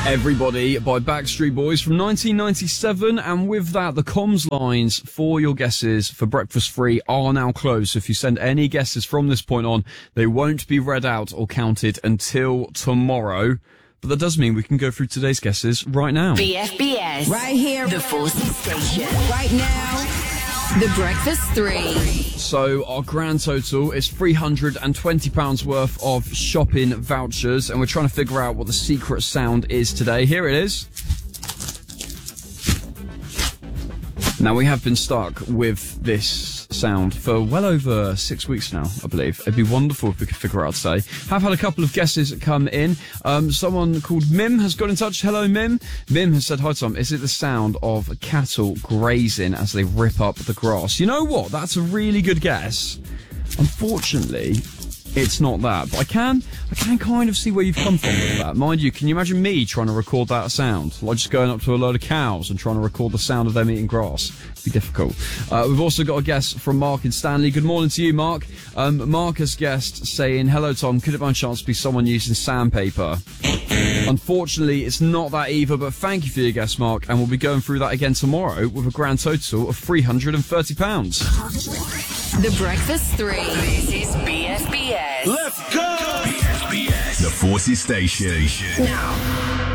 Everybody by Backstreet Boys from 1997, and with that, the comms lines for your guesses for Breakfast Free are now closed. So if you send any guesses from this point on, they won't be read out or counted until tomorrow. But that does mean we can go through today's guesses right now. BFBS. Right here. The Forces Station. Right now. The Breakfast 3. So our grand total is £320 worth of shopping vouchers, and we're trying to figure out what the secret sound is today. Here it is. Now, we have been stuck with this sound for well over 6 weeks now, I believe. It'd be wonderful if we could figure it out today. Have had a couple of guesses come in. Someone called Mim has got in touch. Hello, Mim. Mim has said, hi, Tom. Is it the sound of cattle grazing as they rip up the grass? You know what? That's a really good guess. Unfortunately, it's not that. But I can kind of see where you've come from with that. Mind you, can you imagine me trying to record that sound? Like just going up to a load of cows and trying to record the sound of them eating grass. It'd be difficult. We've also got a guess from Mark in Stanley. Good morning to you, Mark. Mark has guessed saying, hello, Tom. Could it by chance be someone using sandpaper? Unfortunately, it's not that either, but thank you for your guess, Mark, and we'll be going through that again tomorrow with a grand total of £330. The Breakfast 3. This is BFBS. Let's go! BFBS. The Forces Station. Now.